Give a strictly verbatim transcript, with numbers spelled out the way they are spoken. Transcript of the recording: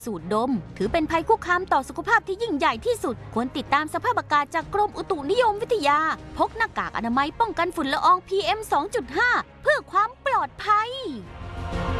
สูดดมถือเป็นภัยคุกคามต่อสุขภาพที่ยิ่งใหญ่ที่สุดควรติดตามสภาพอากาศจากกรมอุตุนิยมวิทยาพกหน้ากากอนามัยป้องกันฝุ่นละออง พี เอ็ม สองจุดห้า เพื่อความปลอดภัย